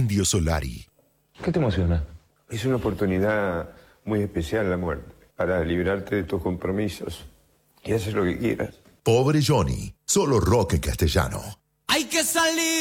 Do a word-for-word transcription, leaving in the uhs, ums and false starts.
Indio Solari. ¿Qué te emociona? Es una oportunidad muy especial la muerte, para librarte de tus compromisos y hacer lo que quieras. Pobre Johnny, solo rock en castellano. Hay que salir.